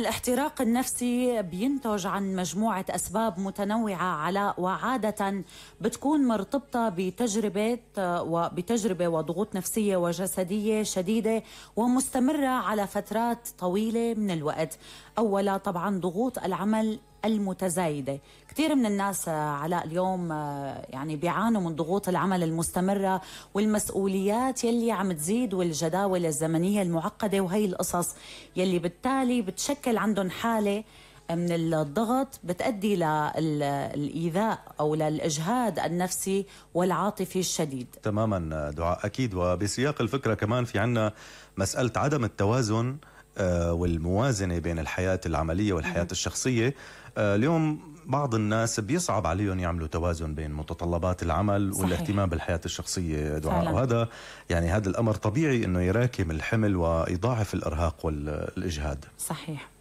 الاحتراق النفسي بينتج عن مجموعة أسباب متنوعة وعادة بتكون مرتبطة بتجربة وضغوط نفسية وجسدية شديدة ومستمرة على فترات طويلة من الوقت. أولا طبعا ضغوط العمل المتزايدة. كثير من الناس علاء اليوم يعني بيعانوا من ضغوط العمل المستمرة والمسؤوليات يلي عم تزيد والجداول الزمنية المعقدة، وهي القصص يلي بالتالي بتشكل عندهم حالة من الضغط بتؤدي للإيذاء أو للإجهاد النفسي والعاطفي الشديد. تماما دعاء، أكيد. وبسياق الفكرة كمان في عنا مسألة عدم التوازن والموازنة بين الحياة العملية والحياة الشخصية. اليوم بعض الناس بيصعب عليهم يعملوا توازن بين متطلبات العمل صحيح. والاهتمام بالحياة الشخصية دعاء فعلا. وهذا يعني هذا الأمر طبيعي أنه يراكم الحمل ويضاعف الإرهاق والإجهاد. صحيح.